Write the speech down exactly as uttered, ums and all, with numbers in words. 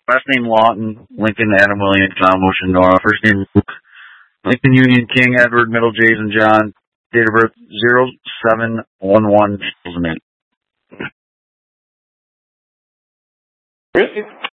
Last name Lawton, Lincoln, Adam Williams, John Motion, Nora. First name Luke, Lincoln Union, King, Edward, Middle, Jays, and John. Date of birth zero seven one one two thousand eight. Really?